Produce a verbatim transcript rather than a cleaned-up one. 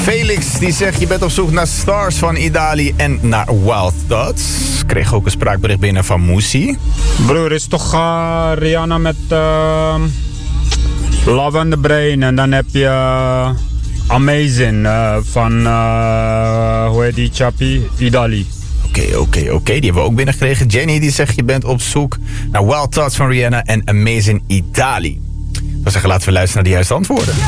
Felix die zegt je bent op zoek naar Stars van Idali en naar Wild Thoughts. Kreeg ook een spraakbericht binnen van Moesie. Broer, is toch uh, Rihanna met uh, Love on the Brain. En dan heb je uh, Amazing uh, van, uh, hoe heet die chappie? Idali. Oké, okay, oké, okay, oké. Okay. Die hebben we ook binnengekregen. Jenny die zegt je bent op zoek naar Wild Thoughts van Rihanna en Amazing Idali. Ik zou zeggen, laten we luisteren naar de juiste antwoorden.